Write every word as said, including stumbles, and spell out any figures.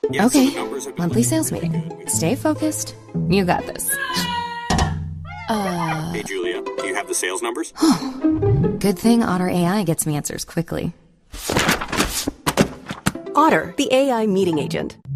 Yeah, so Okay, the numbers have been monthly looking sales pretty meeting. good. We- Stay focused. You got this. Uh, Hey, Julia, do you have the sales numbers? good thing Otter A I gets me answers quickly. Otter, the A I meeting agent.